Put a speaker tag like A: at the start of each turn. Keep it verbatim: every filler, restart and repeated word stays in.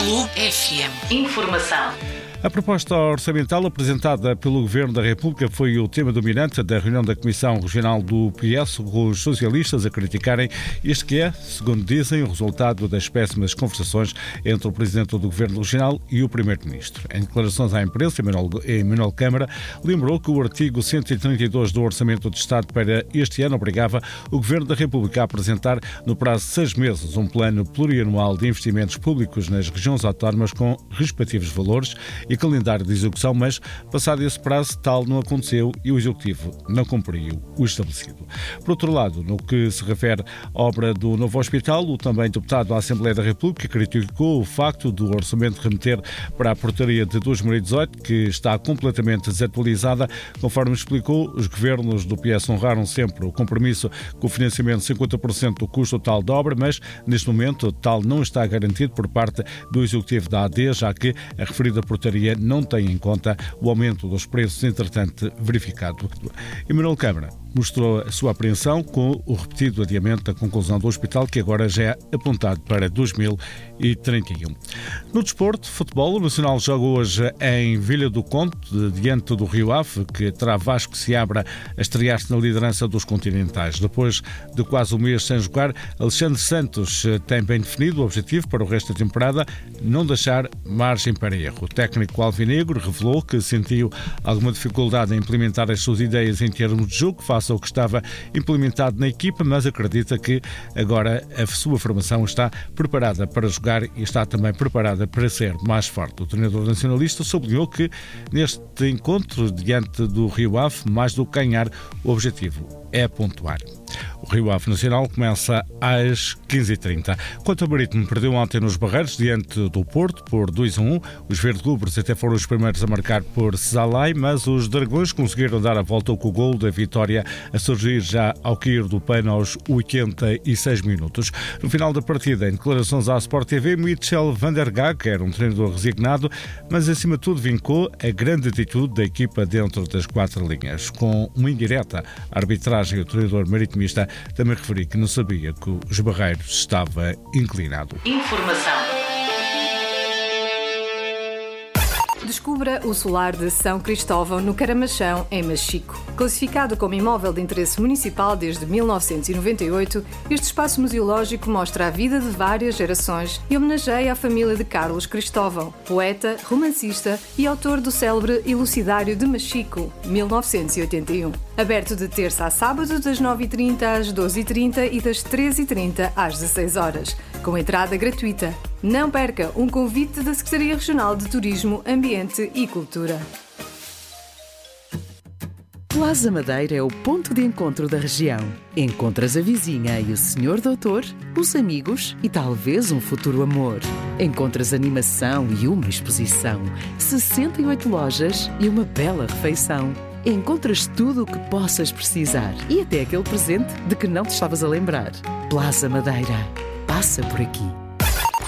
A: Clube F M. Informação.
B: A proposta orçamental apresentada pelo Governo da República foi o tema dominante da reunião da Comissão Regional do P S, com os socialistas a criticarem este que é, segundo dizem, o resultado das péssimas conversações entre o Presidente do Governo Regional e o Primeiro-Ministro. Em declarações à imprensa, Emanuel Câmara lembrou que o artigo cento e trinta e dois do Orçamento de Estado para este ano obrigava o Governo da República a apresentar, no prazo de seis meses, um plano plurianual de investimentos públicos nas regiões autónomas com respectivos valores e calendário de execução, mas, passado esse prazo, tal não aconteceu e o Executivo não cumpriu o estabelecido. Por outro lado, no que se refere à obra do novo hospital, o também deputado à Assembleia da República criticou o facto do orçamento remeter para a portaria de dois mil e dezoito, que está completamente desatualizada. Conforme explicou, os governos do P S honraram sempre o compromisso com o financiamento de cinquenta por cento do custo total da obra, mas, neste momento, tal não está garantido por parte do Executivo da A D, já que a referida portaria não tem em conta o aumento dos preços, entretanto, verificado. Emanuel Câmara mostrou a sua apreensão com o repetido adiamento da conclusão do hospital, que agora já é apontado para dois mil e trinta e um. No desporto, futebol, o Nacional joga hoje em Vila do Conde, diante do Rio Ave, que terá Vasco Seabra a estrear-se na liderança dos continentais. Depois de quase um mês sem jogar, Alexandre Santos tem bem definido o objetivo para o resto da temporada: não deixar margem para erro. O técnico alvinegro revelou que sentiu alguma dificuldade em implementar as suas ideias em termos de jogo, face ao que estava implementado na equipa, mas acredita que agora a sua formação está preparada para jogar e está também preparada para ser mais forte. O treinador nacionalista sublinhou que neste encontro diante do Rio Ave, mais do que ganhar, o objetivo é pontuar. O Rio Ave Nacional começa às quinze e trinta. Quanto ao Marítimo, perdeu ontem nos Barreiros diante do Porto por dois a um. Os verde-rubros até foram os primeiros a marcar por Zalai, mas os Dragões conseguiram dar a volta com o golo da vitória a surgir já ao cair do pano aos oitenta e seis minutos. No final da partida, em declarações à Sport T V, Michel van der Gaag era um treinador resignado, mas acima de tudo vincou a grande atitude da equipa dentro das quatro linhas. Com uma indireta arbitragem, o treinador maritimista também referi que não sabia que os Barreiros estava inclinado.
A: Informação.
C: Descubra o solar de São Cristóvão, no Caramachão, em Machico. Classificado como imóvel de interesse municipal desde mil novecentos e noventa e oito, este espaço museológico mostra a vida de várias gerações e homenageia a família de Carlos Cristóvão, poeta, romancista e autor do célebre Elucidário de Machico, mil novecentos e oitenta e um. Aberto de terça a sábado, das nove e trinta às doze e trinta e das treze e trinta às dezesseis horas, com entrada gratuita. Não perca um convite da Secretaria Regional de Turismo, Ambiente e Cultura.
D: Plaza Madeira é o ponto de encontro da região. Encontras a vizinha e o senhor doutor, os amigos e talvez um futuro amor. Encontras animação e uma exposição, sessenta e oito lojas e uma bela refeição. Encontras tudo o que possas precisar e até aquele presente de que não te estavas a lembrar. Plaza Madeira. Passa por aqui.